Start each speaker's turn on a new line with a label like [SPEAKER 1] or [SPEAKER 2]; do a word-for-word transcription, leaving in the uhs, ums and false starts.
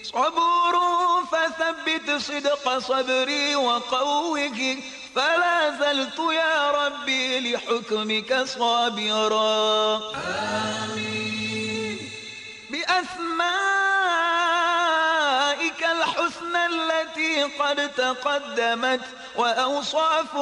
[SPEAKER 1] صبور فثبت صدق صبري وقوه، فلا زلت يا ربي لحكمك صابرا. آمين. بأسمائك الحسنى التي قد تقدمت وأوصاف